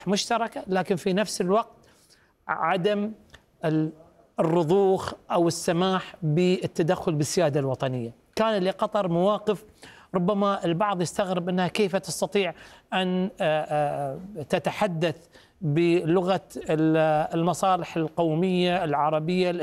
مشتركة، لكن في نفس الوقت عدم الرضوخ أو السماح بالتدخل بالسيادة الوطنية. كان لقطر مواقف ربما البعض يستغرب أنها كيف تستطيع أن تتحدث بلغة المصالح القومية العربية